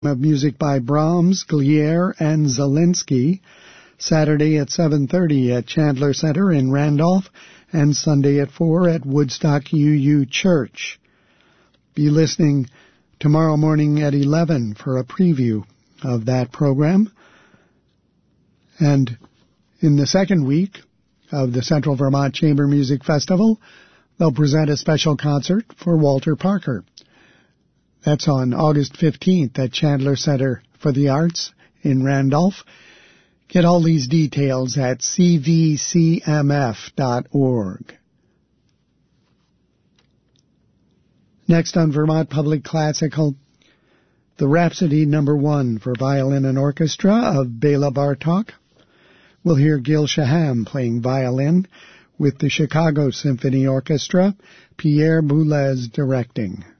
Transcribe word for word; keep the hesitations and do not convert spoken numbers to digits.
of music by Brahms, Glier, and Zelensky, Saturday at seven thirty at Chandler Center in Randolph, and Sunday at four at Woodstock U U Church. Be listening tomorrow morning at eleven for a preview of that program. And in the second week of the Central Vermont Chamber Music Festival, they'll present a special concert for Walter Parker. That's on August fifteenth at Chandler Center for the Arts in Randolph. Get all these details at c v c m f dot org. Next on Vermont Public Classical, the Rhapsody Number One for Violin and Orchestra of Bela Bartok. We'll hear Gil Shaham playing violin with the Chicago Symphony Orchestra, Pierre Boulez directing.